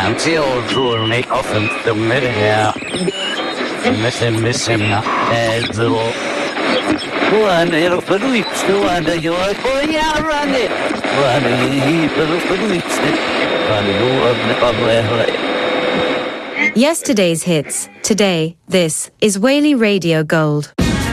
Until Journey of the Media. Missing one little for weeks to wonder your run it. Little for weeks. Yesterday's hits. Today, this is Whaley Radio Gold.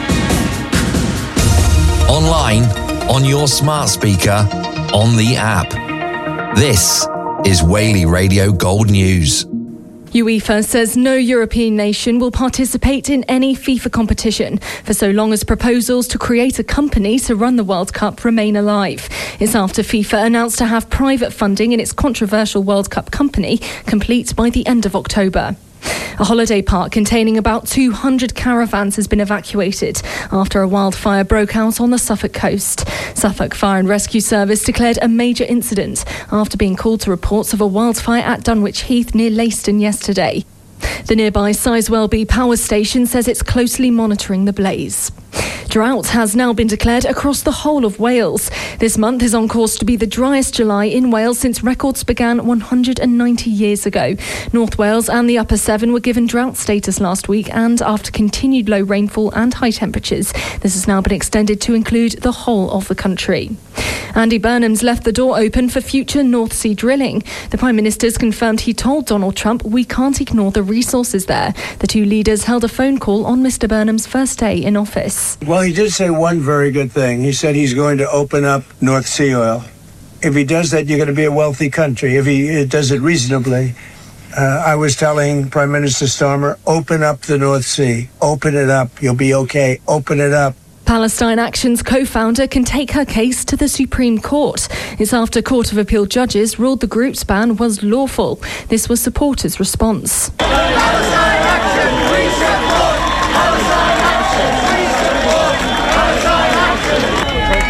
Online, on your smart speaker, on the app. This is Whaley Radio Gold News. UEFA says no European nation will participate in any FIFA competition for so long as proposals to create a company to run the World Cup remain alive. It's after FIFA announced to have private funding in its controversial World Cup company complete by the end of October. A holiday park containing about 200 caravans has been evacuated after a wildfire broke out on the Suffolk coast. Suffolk Fire and Rescue Service declared a major incident after being called to reports of a wildfire at Dunwich Heath near Leiston yesterday. The nearby Sizewell Power Station says it's closely monitoring the blaze. Drought has now been declared across the whole of Wales. This month is on course to be the driest July in Wales since records began 190 years ago. North Wales and the Upper Severn were given drought status last week, and after continued low rainfall and high temperatures, this has now been extended to include the whole of the country. Andy Burnham's left the door open for future North Sea drilling. The Prime Minister's confirmed he told Donald Trump, "We can't ignore the resources there." The two leaders held a phone call on Mr Burnham's first day in office. Well, he did say one very good thing. He said he's going to open up North Sea oil. If he does that, you're going to be a wealthy country. If he does it reasonably. I was telling Prime Minister Starmer, open up the North Sea. Open it up. You'll be okay. Open it up. Palestine Action's co-founder can take her case to the Supreme Court. It's after Court of Appeal judges ruled the group's ban was lawful. This was supporters' response. Palestine Action, we support! Palestine Action, we support! Palestine Action!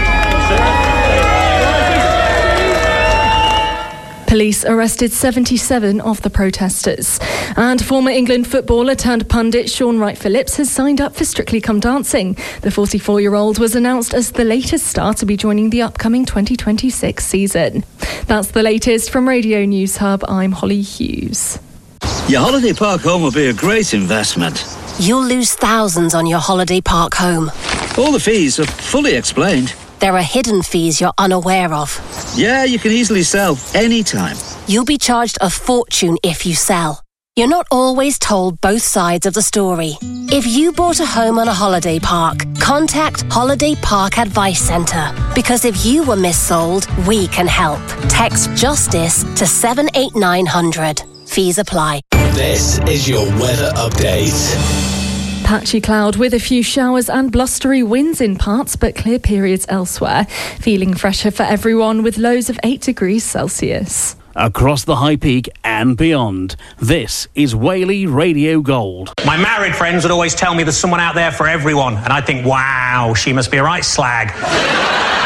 Police arrested 77 of the protesters. And former England footballer turned pundit Shaun Wright-Phillips has signed up for Strictly Come Dancing. The 44-year-old was announced as the latest star to be joining the upcoming 2026 season. That's the latest from Radio News Hub. I'm Holly Hughes. Your holiday park home will be a great investment. You'll lose thousands on your holiday park home. All the fees are fully explained. There are hidden fees you're unaware of. Yeah, you can easily sell anytime. You'll be charged a fortune if you sell. You're not always told both sides of the story. If you bought a home on a holiday park, contact Holiday Park Advice Centre. Because if you were missold, we can help. Text JUSTICE to 78900. Fees apply. This is your weather update. Patchy cloud with a few showers and blustery winds in parts, but clear periods elsewhere. Feeling fresher for everyone with lows of 8 degrees Celsius. Across the High Peak and beyond, this is Whaley Radio Gold. My married friends would always tell me there's someone out there for everyone, and I'd think, wow, she must be a right slag.